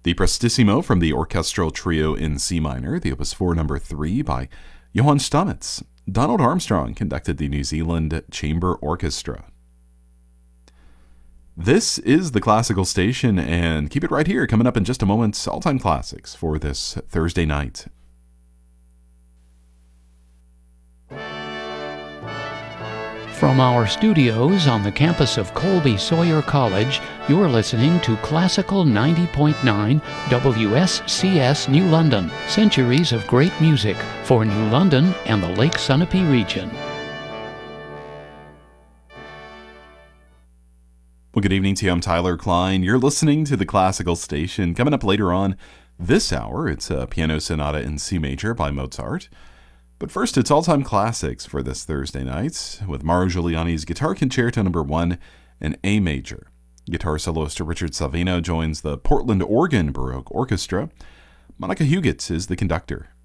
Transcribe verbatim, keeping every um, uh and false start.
The Prestissimo from the Orchestral Trio in C minor, the Opus four number three by Johann Stamitz. Donald Armstrong conducted the New Zealand Chamber Orchestra. This is the Classical Station, and keep it right here. Coming up in just a moment, all-time classics for this Thursday night. From our studios on the campus of Colby Sawyer College, you're listening to Classical ninety point nine W S C S New London, centuries of great music for New London and the Lake Sunapee region. Well, good evening to you. I'm Tyler Klein. You're listening to the Classical Station. Coming up later on this hour, it's a piano sonata in C major by Mozart. But first, it's all-time classics for this Thursday night with Mauro Giuliani's Guitar Concerto number one in A major. Guitar soloist Richard Savino joins the Portland, Oregon Baroque Orchestra. Monica Huguet is the conductor.